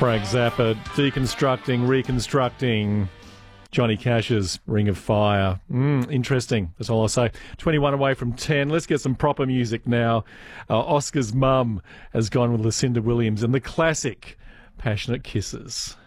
Frank Zappa deconstructing, reconstructing Johnny Cash's Ring of Fire. Interesting. That's all I'll say. 21 away from 10. Let's get some proper music now. Oscar's mum has gone with Lucinda Williams and the classic Passionate Kisses.